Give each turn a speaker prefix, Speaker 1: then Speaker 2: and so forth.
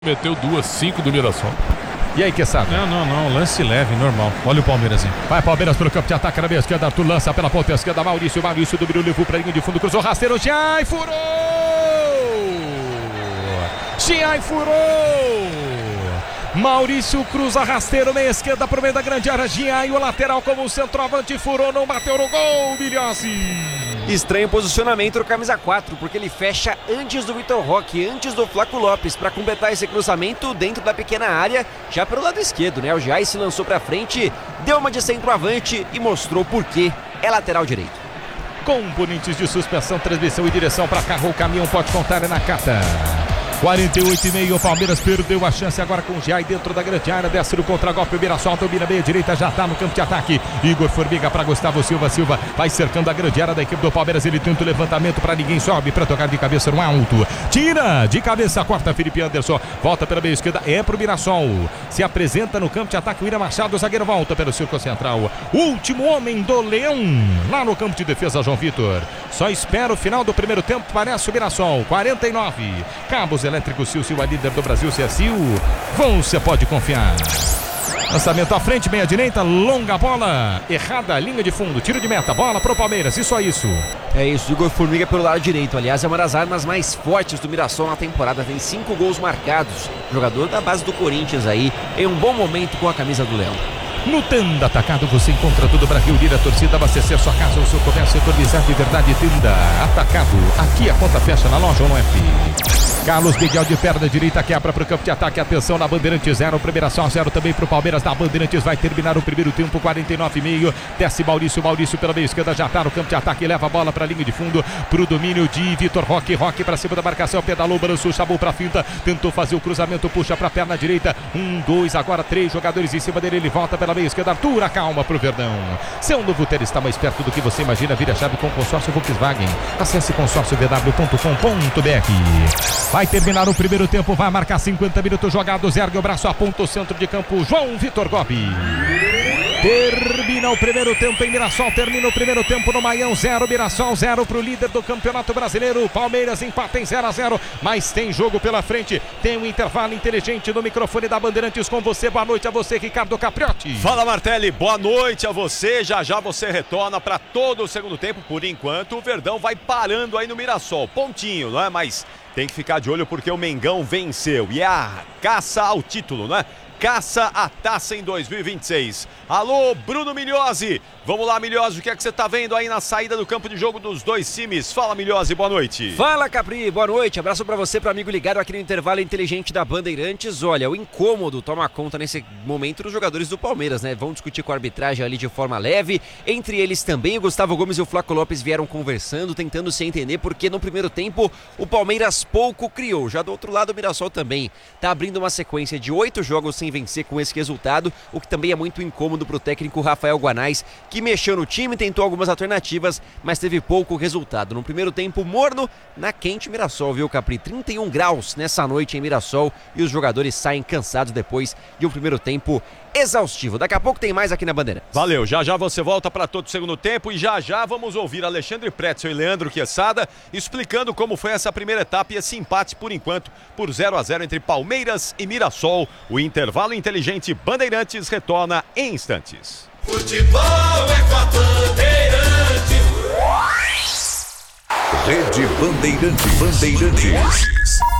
Speaker 1: Meteu 5 do Mirassol.
Speaker 2: E aí, Quesada?
Speaker 3: Não, lance leve, normal. Olha o Palmeiras aí.
Speaker 2: Vai Palmeiras pelo campo de ataque na meia esquerda. Arthur lança pela ponta esquerda. Maurício dominou, levou pra linha de fundo, cruzou rasteiro. Giai furou! Giai furou! Maurício cruza rasteiro, meia esquerda pro meio da grande área. Giai, o lateral como o centroavante, furou, não bateu no gol, Milhozzi.
Speaker 4: Estranho posicionamento do camisa 4, porque ele fecha antes do Vitor Roque, antes do Flaco Lopes, para completar esse cruzamento dentro da pequena área, já pelo lado esquerdo, né? O Giai se lançou para frente, deu uma de centroavante e mostrou por que é lateral direito.
Speaker 2: Componentes de suspensão, transmissão e direção para carro, o caminhão pode contar, é na Cata. 48,5, o Palmeiras perdeu a chance agora com o Giai dentro da grande área, desce no contragolpe, o Mirassol domina meia direita, já está no campo de ataque. Igor Formiga para Gustavo Silva vai cercando a grande área da equipe do Palmeiras, ele tenta o levantamento para ninguém, sobe para tocar de cabeça no alto, tira de cabeça, corta Felipe Anderson, volta pela meia esquerda, é pro Mirassol, se apresenta no campo de ataque, o William Machado, o zagueiro volta pelo círculo central, último homem do Leão, lá no campo de defesa, João Vitor, só espera o final do primeiro tempo, parece o Mirassol, 49, Cabos Elétrico Silcio, a líder do Brasil, Ciacil. Você pode confiar. Lançamento à frente, meia direita, longa bola, errada, linha de fundo, tiro de meta, bola pro Palmeiras, e só isso.
Speaker 4: É isso, Igor Formiga pelo lado direito, aliás é uma das armas mais fortes do Mirassol na temporada, tem 5 gols marcados, jogador da base do Corinthians aí, em um bom momento com a camisa do Leão.
Speaker 2: No Tenda Atacado você encontra tudo para reunir a torcida, abastecer sua casa ou seu comércio, economizar de verdade. Tenda Atacado, aqui a conta fecha na loja ou no F. Carlos Miguel de perna direita quebra para o campo de ataque, atenção na Bandeirantes 0, primeira só 0 também para o Palmeiras, na Bandeirantes vai terminar o primeiro tempo, 49,5, desce Maurício pela meia esquerda, já está no campo de ataque, leva a bola para a linha de fundo, para o domínio de Vitor Roque para cima da marcação, pedalou, balançou, chamou para a finta, tentou fazer o cruzamento, puxa para a perna direita, 1, 2, agora 3 jogadores em cima dele, ele volta pela meia esquerda, Arthur, calma para o Verdão, seu novo ter está mais perto do que você imagina, vira a chave com o consórcio Volkswagen, acesse consórciovw.com.br. Vai terminar o primeiro tempo, vai marcar 50 minutos jogados, ergue o braço, aponta o centro de campo, João Vitor Gobi. Termina o primeiro tempo em Mirassol, termina o primeiro tempo no Maião, 0, Mirassol 0 para o líder do Campeonato Brasileiro, Palmeiras empata em 0-0, mas tem jogo pela frente, tem um intervalo inteligente no microfone da Bandeirantes com você, boa noite a você, Ricardo Capriotti.
Speaker 5: Fala Martelli, boa noite a você, já você retorna para todo o segundo tempo, por enquanto o Verdão vai parando aí no Mirassol, pontinho, não é? Mas tem que ficar de olho porque o Mengão venceu e é a caça ao título, não é? Caça a taça em 2026. Alô, Bruno Milhozzi. Vamos lá, Milhozzi, o que é que você tá vendo aí na saída do campo de jogo dos dois times? Fala, Milhozzi, boa noite.
Speaker 4: Fala, Capri, boa noite. Abraço pra você, pro amigo ligado aqui no intervalo inteligente da Bandeirantes. Olha, o incômodo toma conta nesse momento dos jogadores do Palmeiras, né? Vão discutir com a arbitragem ali de forma leve. Entre eles também o Gustavo Gomes e o Flaco Lopes vieram conversando, tentando se entender, porque no primeiro tempo o Palmeiras pouco criou. Já do outro lado o Mirassol também tá abrindo uma sequência de 8 jogos sem vencer com esse resultado, o que também é muito incômodo para o técnico Rafael Guanais, que mexeu no time, tentou algumas alternativas, mas teve pouco resultado. No primeiro tempo morno, na quente Mirassol, viu, Capri? 31 graus nessa noite em Mirassol e os jogadores saem cansados depois de um primeiro tempo exaustivo. Daqui a pouco tem mais aqui na Bandeira.
Speaker 5: Valeu, já você volta para todo o segundo tempo e já vamos ouvir Alexandre Pretzel e Leandro Quesada explicando como foi essa primeira etapa e esse empate por enquanto por 0-0 entre Palmeiras e Mirassol. O intervalo inteligente Bandeirantes retorna em instantes.
Speaker 6: Futebol é com a Bandeirantes.
Speaker 7: Rede Bandeirantes.